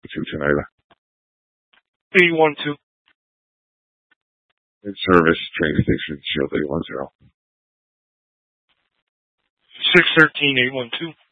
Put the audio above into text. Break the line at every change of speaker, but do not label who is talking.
Cincinnati.
812.
In service, train station, Shield 810.
613 812.